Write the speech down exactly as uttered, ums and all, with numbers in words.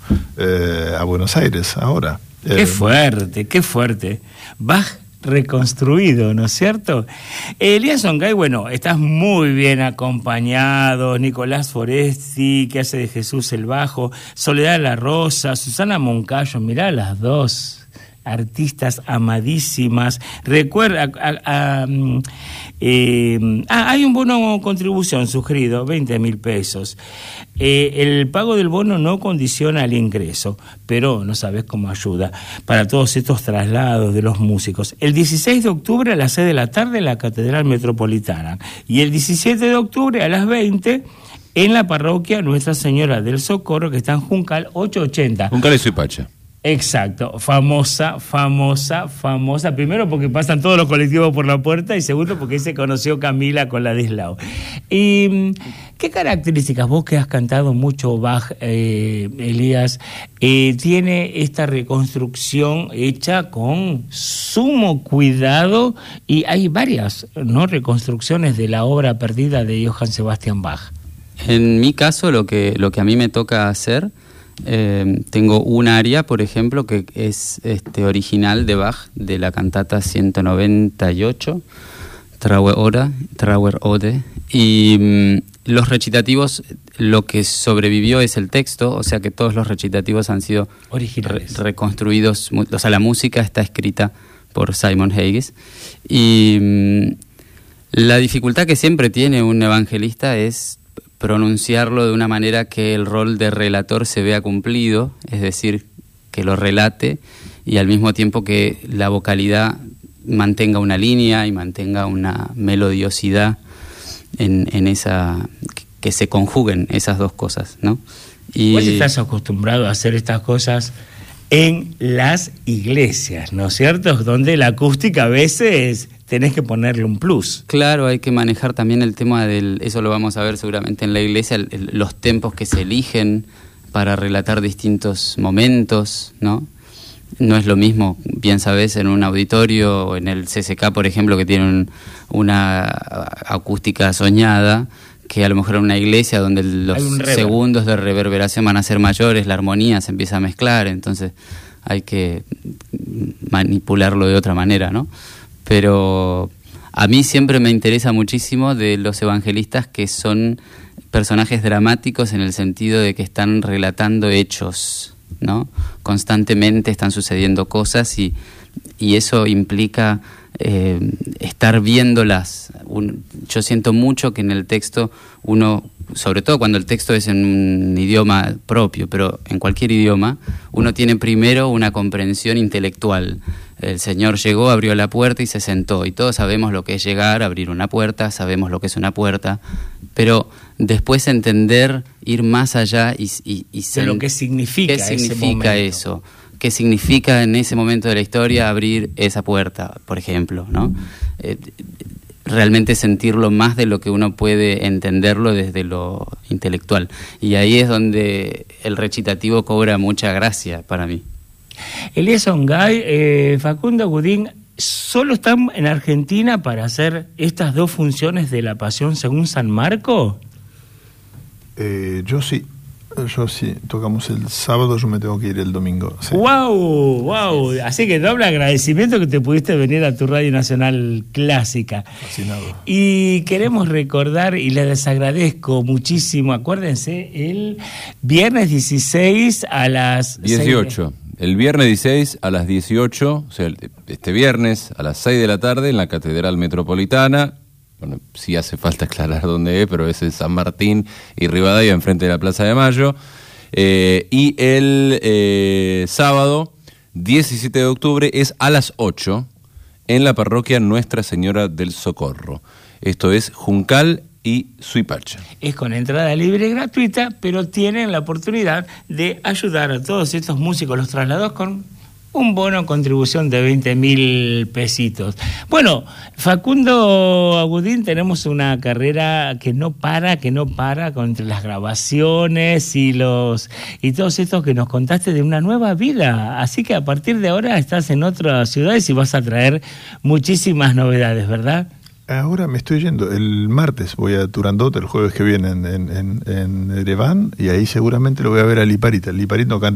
eh, a Buenos Aires ahora. Qué Eh, fuerte, qué fuerte. Bach reconstruido, ¿no es cierto? Elías Ongay, bueno, estás muy bien acompañado, Nicolás Foresti, que hace de Jesús el bajo, Soledad La Rosa, Susana Moncayo, mirá las dos artistas amadísimas. Recuerda, a, a, a, eh, ah, hay un bono contribución sugerido, veinte mil pesos. Eh, el pago del bono no condiciona el ingreso, pero no sabes cómo ayuda para todos estos traslados de los músicos. El dieciséis de octubre a las seis de la tarde en la Catedral Metropolitana y el diecisiete de octubre a las veinte en la parroquia Nuestra Señora del Socorro, que está en Juncal ochocientos ochenta. Juncal y Suipacha. Exacto, famosa, famosa, famosa. Primero porque pasan todos los colectivos por la puerta y segundo porque ahí se conoció Camila con la Dislao. ¿Y qué características, vos que has cantado mucho Bach, eh, Elías, eh, tiene esta reconstrucción hecha con sumo cuidado? Y hay varias, ¿no?, reconstrucciones de la obra perdida de Johann Sebastian Bach. En mi caso, lo que, lo que a mí me toca hacer... Eh, tengo un aria, por ejemplo, que es este original de Bach, de la cantata ciento noventa y ocho, Trauer Ode, Trauer Ode, y mm, los recitativos, lo que sobrevivió es el texto, o sea que todos los recitativos han sido originales, re- reconstruidos, o sea, la música está escrita por Simon Haggis, y mm, la dificultad que siempre tiene un evangelista es pronunciarlo de una manera que el rol de relator se vea cumplido, es decir, que lo relate y al mismo tiempo que la vocalidad mantenga una línea y mantenga una melodiosidad en, en esa, que se conjuguen esas dos cosas, ¿no? Y vos estás acostumbrado a hacer estas cosas en las iglesias, ¿no es cierto? Donde la acústica a veces tenés que ponerle un plus. Claro, hay que manejar también el tema del, eso lo vamos a ver seguramente en la iglesia, el, el, los tempos que se eligen para relatar distintos momentos, ¿no? No es lo mismo, bien sabés, en un auditorio o en el C C K, por ejemplo, que tiene un, una acústica soñada, que a lo mejor en una iglesia donde los segundos de reverberación van a ser mayores, la armonía se empieza a mezclar, entonces hay que manipularlo de otra manera, ¿no? Pero a mí siempre me interesa muchísimo de los evangelistas que son personajes dramáticos en el sentido de que están relatando hechos, ¿no? Constantemente están sucediendo cosas y, y eso implica eh, estar viéndolas. Un, yo siento mucho que en el texto uno, sobre todo cuando el texto es en un idioma propio, pero en cualquier idioma, uno tiene primero una comprensión intelectual. El Señor llegó, abrió la puerta y se sentó. Y todos sabemos lo que es llegar, abrir una puerta, sabemos lo que es una puerta. Pero después entender, ir más allá y... y, y de lo que significa, ¿qué significa eso? ¿Qué significa en ese momento de la historia abrir esa puerta, por ejemplo, ¿no? Eh, realmente sentirlo más de lo que uno puede entenderlo desde lo intelectual. Y ahí es donde el recitativo cobra mucha gracia para mí. Elías Ongay, eh, Facundo Agudín, ¿solo están en Argentina para hacer estas dos funciones de la Pasión según San Marco? Eh, yo sí, yo sí, tocamos el sábado, yo me tengo que ir el domingo. Sí. ¡Wow! ¡Wow! Así que doble agradecimiento que te pudiste venir a tu Radio Nacional Clásica. Fascinado. Y queremos recordar, y les agradezco muchísimo, acuérdense, el viernes dieciséis a las... dieciocho. El viernes dieciséis a las dieciocho, o sea, este viernes a las seis de la tarde en la Catedral Metropolitana. Bueno, sí hace falta aclarar dónde es, pero es en San Martín y Rivadavia, enfrente de la Plaza de Mayo. Eh, y el eh, sábado, diecisiete de octubre, es a las ocho en la parroquia Nuestra Señora del Socorro. Esto es Juncal y Suipacha. Es con entrada libre y gratuita, pero tienen la oportunidad de ayudar a todos estos músicos, los traslados, con un bono contribución de veinte mil pesitos. Bueno, Facundo Agudín, tenemos una carrera que no para, que no para, con entre las grabaciones y los y todos estos que nos contaste de una nueva vida. Así que a partir de ahora estás en otras ciudades y vas a traer muchísimas novedades, ¿verdad? Ahora me estoy yendo, el martes voy a Turandot, el jueves que viene en, en, en, en Ereván, y ahí seguramente lo voy a ver a Liparit. El Liparit no canta